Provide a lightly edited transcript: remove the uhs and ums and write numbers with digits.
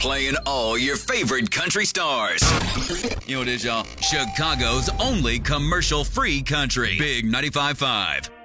playing all your favorite country stars. You know what it is, y'all? Chicago's only commercial-free country. Big 95.5.